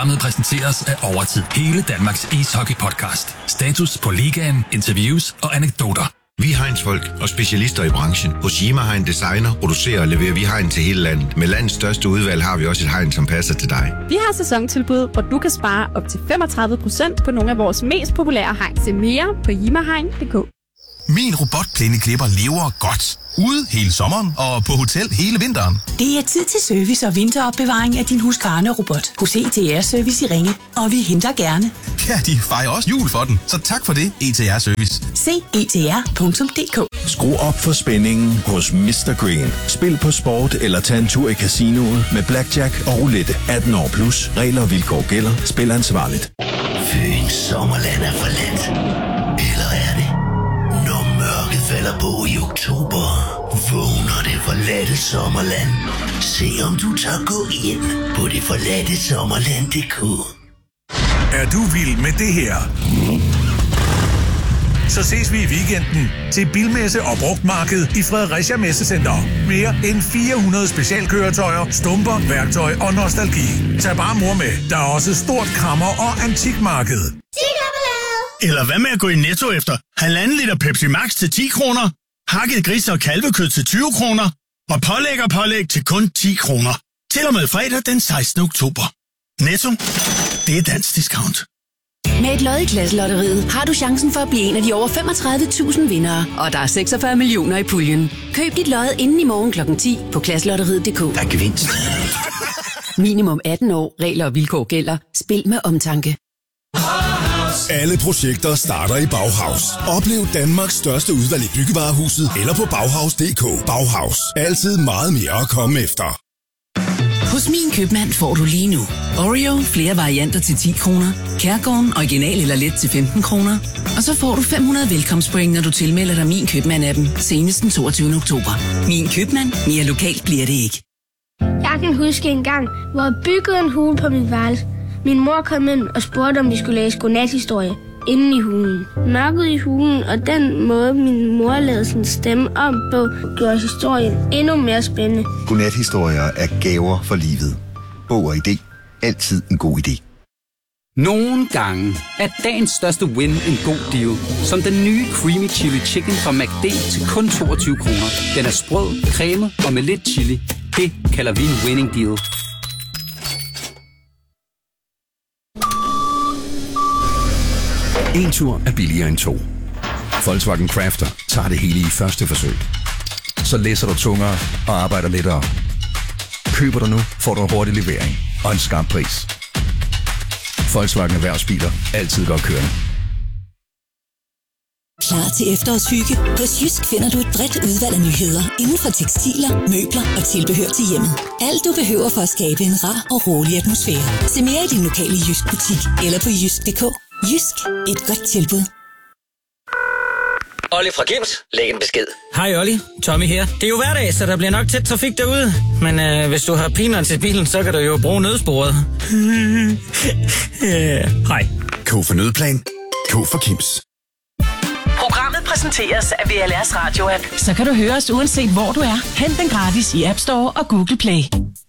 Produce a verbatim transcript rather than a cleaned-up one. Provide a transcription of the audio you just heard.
Programmet præsenteres af Overtid, hele Danmarks ishockey-podcast. Status på ligaen, interviews og anekdoter. Vi er Heinz-folk og specialister i branchen. Hos Yima Hein designer, producerer og leverer vi hegn til hele landet. Med landets største udvalg har vi også et hegn, som passer til dig. Vi har sæsontilbud, hvor du kan spare op til femogtredive procent på nogle af vores mest populære hegn. Se mere på yimahegn punktum d k. Min robotplæneklipper lever godt. Ude hele sommeren og på hotel hele vinteren. Det er tid til service og vinteropbevaring af din Husqvarna-robot hos E T R Service i Ringe. Og vi henter gerne. Ja, de fejrer også jul for den. Så tak for det, E T R Service. Se e t r punktum d k. Skru op for spændingen hos mister Green. Spil på sport eller tag en tur i casinoet med blackjack og roulette. atten år plus. Regler og vilkår gælder. Spil ansvarligt. Fyns sommerland er forladt. Eller er det? Når mørket falder på i oktober, vågner det forladte sommerland. Se om du tør gå ind på det forladte sommerland punktum d k. Er du vild med det her? Så ses vi i weekenden til Bilmesse og Brugtmarked i Fredericia Messecenter. Mere end fire hundrede specialkøretøjer, stumper, værktøj og nostalgi. Tag bare mor med. Der er også stort krammer- og antikmarked. Eller hvad med at gå i Netto efter halvanden liter Pepsi Max til ti kroner, hakket gris- og kalvekød til tyve kroner og pålæg og pålæg til kun ti kroner. Til og med fredag den sekstende oktober. Netto, det er dansk discount. Med et lod i Klasselotteriet har du chancen for at blive en af de over femogtredive tusind vindere, og der er seksogfyrre millioner i puljen. Køb dit lod inden i morgen klokken ti på klasselotteriet punktum d k. Der er gevinst. Minimum atten år. Regler og vilkår gælder. Spil med omtanke. Alle projekter starter i Bauhaus. Oplev Danmarks største udvalg i byggevarehuset eller på Bauhaus punktum d k. Bauhaus. Altid meget mere at komme efter. Hos Min Købmand får du lige nu Oreo flere varianter til ti kroner, Kærgården original eller let til femten kroner, og så får du fem hundrede velkomstpoint, når du tilmelder dig Min Købmand-appen senest den toogtyvende oktober. Min Købmand. Mere lokalt bliver det ikke. Jeg kan huske en gang, hvor jeg byggede en hule på mit værelse. Min mor kom ind og spurgte, om vi skulle læse godnathistorie inde i hulen. Mørket i hulen og den måde, min mor lavede sin stemme om på, gjorde historien endnu mere spændende. Godnathistorier er gaver for livet. Bog og idé. Altid en god idé. Nogle gange er dagens største win en god deal. Som den nye Creamy Chili Chicken fra McD til kun toogtyve kroner. Den er sprød, cremet og med lidt chili. Det kalder vi en winning deal. En tur er billigere end to. Volkswagen Crafter tager det hele i første forsøg. Så læser du tungere og arbejder lettere. Køber du nu, får du en hurtig levering og en skarp pris. Volkswagen Erhvervsbiler. Altid godt kørende. Klar til efterårshygge? Hos Jysk finder du et bredt udvalg af nyheder inden for tekstiler, møbler og tilbehør til hjemmet. Alt du behøver for at skabe en rar og rolig atmosfære. Se mere i din lokale Jysk butik eller på jysk punktum d k. Jysk. Et godt tilbud. Olli fra Kims. Læg en besked. Hej Olli, Tommy her. Det er jo hverdag, så der bliver nok tæt trafik derude. Men øh, hvis du har peanuts i bilen, så kan du jo bruge nødsporet. yeah. Hej. K for nødplan. K for Kims. Programmet præsenteres af V L R's radio-app. Så kan du høre os uanset hvor du er. Hent den gratis i App Store og Google Play.